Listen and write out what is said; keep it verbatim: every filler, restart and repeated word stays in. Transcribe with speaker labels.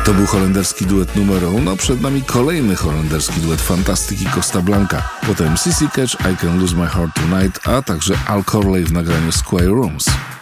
Speaker 1: To był holenderski duet numer uno, przed nami kolejny holenderski duet Fantastic i Costa Blanca. Potem C C Catch, I Can Lose My Heart Tonight, a także Al Corley w nagraniu Square Rooms.